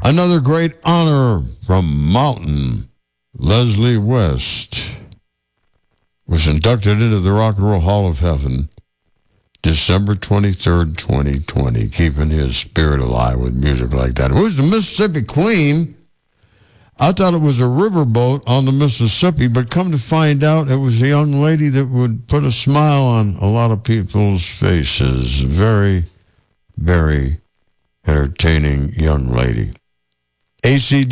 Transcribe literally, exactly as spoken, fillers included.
Another great honor from Mountain. Leslie West was inducted into the Rock and Roll Hall of Heaven December twenty-third, twenty twenty, keeping his spirit alive with music like that. Who's the Mississippi Queen? I thought it was a riverboat on the Mississippi, but come to find out, it was a young lady that would put a smile on a lot of people's faces. Very, very entertaining young lady. A C